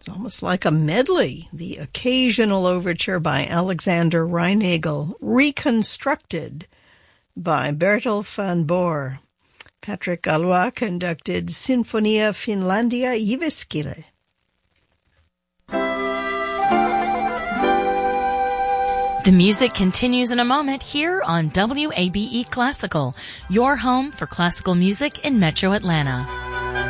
It's almost like a medley. The occasional overture by Alexander Reinagel, reconstructed by Bertel van Boer. Patrick Galois conducted Sinfonia Finlandia Jyväskylä. The music continues in a moment here on WABE Classical, your home for classical music in Metro Atlanta.